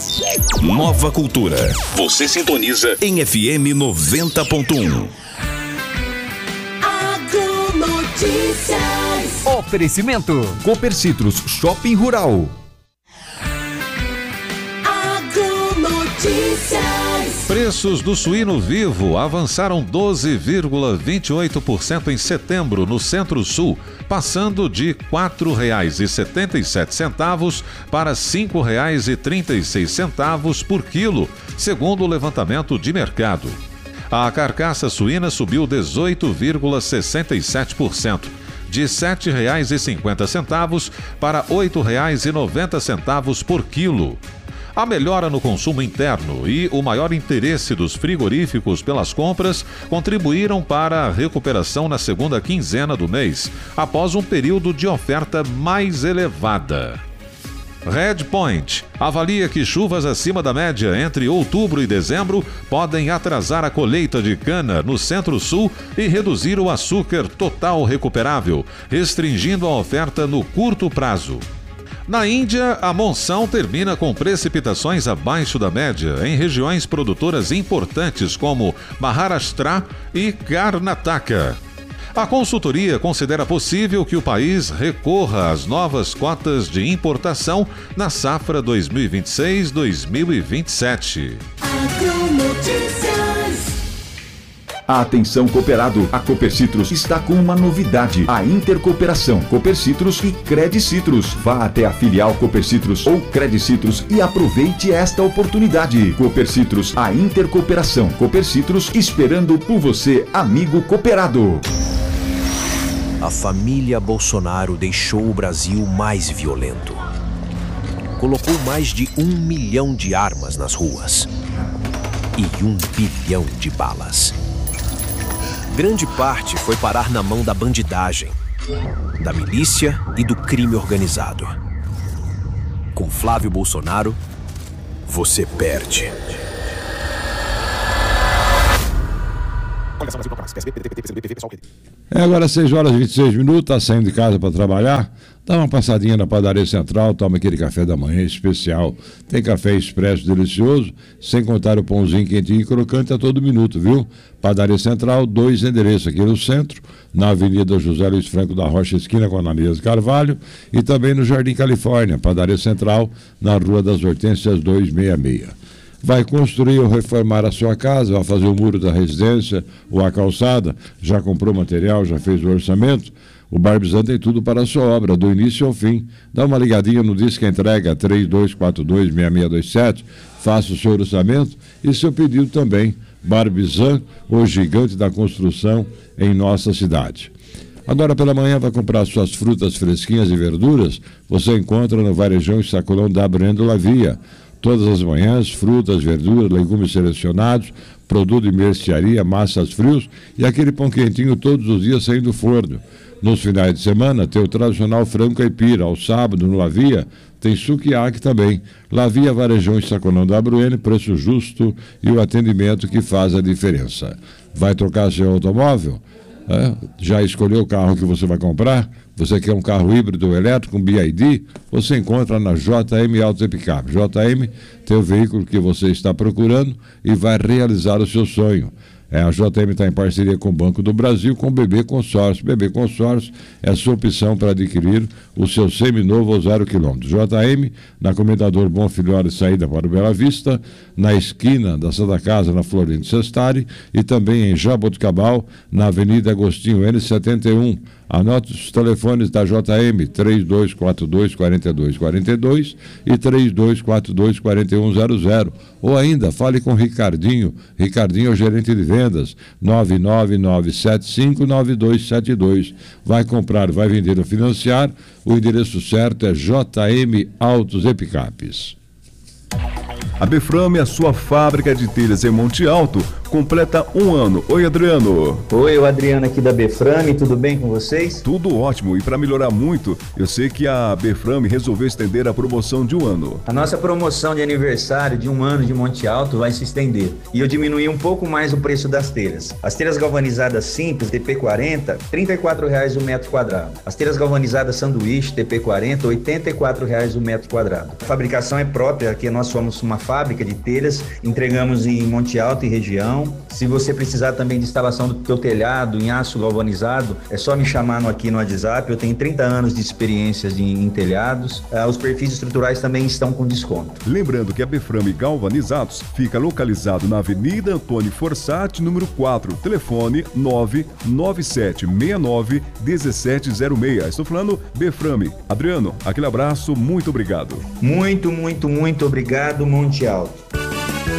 Nova Cultura. Você sintoniza em FM 90.1. Agronotícias. Oferecimento Copercitros Shopping Rural. Preços do suíno vivo avançaram 12,28% em setembro no Centro-Sul, passando de R$ 4,77 para R$ 5,36 por quilo, segundo o levantamento de mercado. A carcaça suína subiu 18,67%. De R$ 7,50 para R$ 8,90 por quilo. A melhora no consumo interno e o maior interesse dos frigoríficos pelas compras contribuíram para a recuperação na segunda quinzena do mês, após um período de oferta mais elevada. Redpoint avalia que chuvas acima da média entre outubro e dezembro podem atrasar a colheita de cana no Centro-Sul e reduzir o açúcar total recuperável, restringindo a oferta no curto prazo. Na Índia, a monção termina com precipitações abaixo da média em regiões produtoras importantes como Maharashtra e Karnataka. A consultoria considera possível que o país recorra às novas cotas de importação na safra 2026-2027. Atenção cooperado, a Copercitros está com uma novidade, a intercooperação Copercitros e Credicitrus. Vá até a filial Copercitros ou Credicitrus e aproveite esta oportunidade. Copercitros, a intercooperação Copercitros, esperando por você, amigo cooperado. A família Bolsonaro deixou o Brasil mais violento. Colocou mais de 1 milhão de armas nas ruas e 1 bilhão de balas. Grande parte foi parar na mão da bandidagem, da milícia e do crime organizado. Com Flávio Bolsonaro, você perde. Agora 6h26, está saindo de casa para trabalhar? Dá uma passadinha na Padaria Central, toma aquele café da manhã especial. Tem café expresso delicioso, sem contar o pãozinho quentinho e crocante a todo minuto, viu? Padaria Central, 2 endereços aqui no centro, na Avenida José Luiz Franco da Rocha, esquina com Ananias Carvalho, e também no Jardim Califórnia, Padaria Central, na Rua das Hortênsias 266. Vai construir ou reformar a sua casa, vai fazer o muro da residência ou a calçada, já comprou material, já fez o orçamento? O Barbizan tem tudo para a sua obra, do início ao fim. Dá uma ligadinha no Disque Entrega 3242-6627, faça o seu orçamento e seu pedido também. Barbizan, o gigante da construção em nossa cidade. Agora pela manhã vai comprar suas frutas fresquinhas e verduras, você encontra no Varejão e Sacolão da Brando Lavia. Todas as manhãs, frutas, verduras, legumes selecionados, produto de mercearia, massas frios e aquele pão quentinho todos os dias saindo do forno. Nos finais de semana tem o tradicional frango caipira. Ao sábado, no Lavia, tem sukiyaki também. Lavia, Varejão e Sacolão da Bruene, preço justo e o atendimento que faz a diferença. Vai trocar seu automóvel? Já escolheu o carro que você vai comprar? Você quer um carro híbrido ou elétrico, um BYD? Você encontra na JM Autos e Picape. JM tem o veículo que você está procurando e vai realizar o seu sonho. A JM está em parceria com o Banco do Brasil, com o BB Consórcio. BB Consórcio é a sua opção para adquirir o seu seminovo ou 0 km. JM, na Comendador Bom Filhole, saída para o Bela Vista, na esquina da Santa Casa, na Florindo Sestari, e também em Jaboticabal, na Avenida Agostinho N71. Anote os telefones da JM, 3242-4242 e 3242-4100. Ou ainda, fale com Ricardinho. Ricardinho é o gerente de vendas, 999759272. Vai comprar, vai vender ou financiar, o endereço certo é JM Autos e Picapes. A Beframe, a sua fábrica de telhas em Monte Alto, completa 1 ano. Oi, Adriano. Oi, o Adriano aqui da Beframe, tudo bem com vocês? Tudo ótimo, e para melhorar muito, eu sei que a Beframe resolveu estender a promoção de 1 ano. A nossa promoção de aniversário de 1 ano de Monte Alto vai se estender, e eu diminuí um pouco mais o preço das telhas. As telhas galvanizadas simples, TP40, R$ 34,00 o metro quadrado. As telhas galvanizadas sanduíche, TP40, R$ 84,00 o metro quadrado. A fabricação é própria, aqui nós somos uma fábrica de telhas, entregamos em Monte Alto e região. Se você precisar também de instalação do teu telhado em aço galvanizado, é só me chamar aqui no WhatsApp. Eu tenho 30 anos de experiência em telhados. Os perfis estruturais também estão com desconto. Lembrando que a Beframe Galvanizados fica localizado na Avenida Antônio Fossati, número 4, telefone 99769-1706. Estou falando Beframe. Adriano, aquele abraço, muito obrigado. Muito obrigado, Monte Alto.